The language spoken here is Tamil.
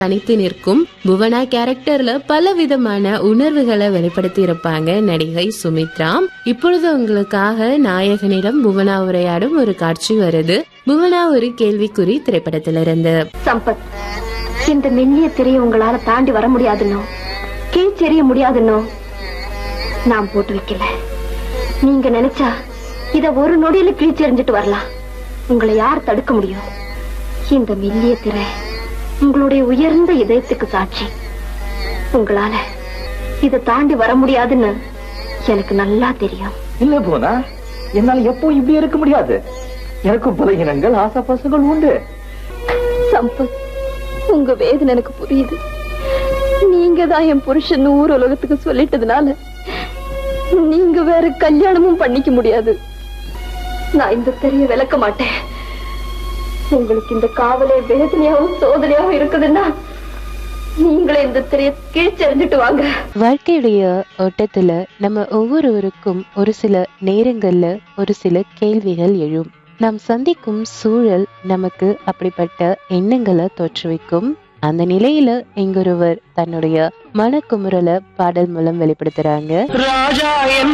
தனித்து நிற்கும் புவனா கேரக்டர்ல பல விதமான உணர்வுகளை வெளிப்படுத்தி இருப்பாங்க நடிகை சுமித்ரா. இப்பொழுது உங்களுக்காக நாயகனிடம் புவனா உரையாடும் ஒரு காட்சி வருது. புவனா ஒரு கேள்விக்குறி திரைப்படத்திலிருந்து. சம்பத், இந்த மெல்லிய திரையை உங்களால தாண்டி வர முடியாதுன்னோ கீழ்ச்செறிய முடியாதுன்னோ நான் போட்டு வைக்கல. நீங்க நினைச்சா இத ஒரு நொடியில கீழ்ச்செறிஞ்சிட்டு வரலாம். உங்களை யார் தடுக்க முடியும்? இந்த மெல்லிய திரை உங்களுடைய உயர்ந்த இதயத்துக்கு சாட்சி. உங்களால இத தாண்டி வர முடியாதுன்னு எனக்கு நல்லா தெரியும். இல்ல போனா என்னால எப்போ இப்படி இருக்க முடியாது. எனக்கும் பலகீனங்கள் ஆசாபாசங்கள் உண்டு. சம்பத், உங்க வேதனை எனக்கு புரியுது. நீங்க தான் என் புருஷன் ஊர் உலகத்துக்கு சொல்லிட்டதுனால நீங்க வேற கல்யாணமும் பண்ணிக்க முடியாது. நான் இந்த தெரிய விளக்க மாட்டேன். உங்களுக்கு இந்த காவலே வேதனையாவும் சோதனையாவும் இருக்குதுன்னா நீங்களே இந்த தெரிய கீழ்ச்செறிஞ்சிட்டு வாங்க. வாழ்க்கையுடைய ஓட்டத்துல நம்ம ஒவ்வொருவருக்கும் ஒரு சில நேரங்கள்ல ஒரு சில கேள்விகள் எழும். நாம் சந்திக்கும் சூழல் நமக்கு அப்படிப்பட்ட எண்ணங்களை தோற்றுவிக்கும். அந்த நிலையில இங்கொருவர் தன்னுடைய மனக்குமுறலை பாடல் மூலம் வெளிப்படுத்துறாங்க.